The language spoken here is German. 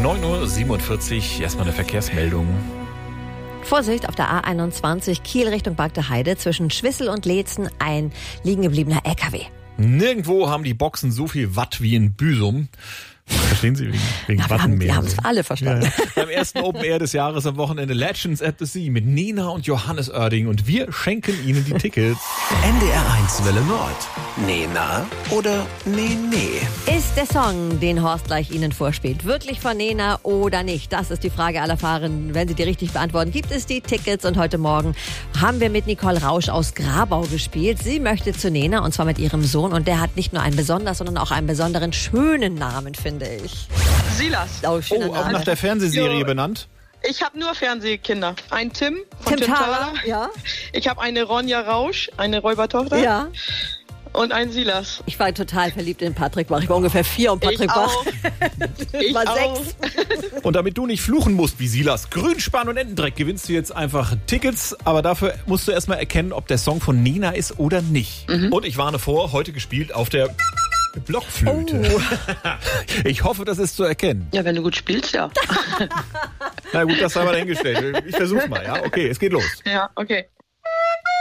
9:47 Uhr, erstmal eine Verkehrsmeldung. Vorsicht auf der A21 Kiel Richtung Bagde Heide zwischen Schwissel und Leetzen ein liegen gebliebener LKW. Nirgendwo haben die Boxen so viel Watt wie in Büsum. Verstehen Sie? Wegen Wattenmeer. Wir haben es alle verstanden. Ja. Beim ersten Open Air des Jahres am Wochenende Legends at the Sea mit Nena und Johannes Oerding und wir schenken Ihnen die Tickets. NDR1 Welle Nord. Nena oder Nee. Ist der Song, den Horst gleich Ihnen vorspielt, wirklich von Nena oder nicht? Das ist die Frage aller Fahrerinnen. Wenn Sie die richtig beantworten, gibt es die Tickets. Und heute Morgen haben wir mit Nicole Rausch aus Grabau gespielt. Sie möchte zu Nena und zwar mit ihrem Sohn. Und der hat nicht nur einen besonders, sondern auch einen besonderen schönen Namen, finde ich. Silas. Oh, Auch nach der Fernsehserie benannt? Ich habe nur Fernsehkinder. Ein Tim von Tim Thaler. Ja. Ich habe eine Ronja Rausch, eine Räubertochter. Ja. Und einen Silas. Ich war total verliebt in Patrick Bach. Ich war ungefähr 4 und Patrick Bach Ich war auch. 6. Und damit du nicht fluchen musst wie Silas Grünspan und Entendreck, gewinnst du jetzt einfach Tickets. Aber dafür musst du erstmal erkennen, ob der Song von Nena ist oder nicht. Und ich warne vor, heute gespielt auf der Blockflöte. Oh. Ich hoffe, das ist zu erkennen. Ja, wenn du gut spielst, ja. Na gut, das sei mal dahingestellt. Ich versuch's mal, ja? Okay, es geht los. Ja, okay.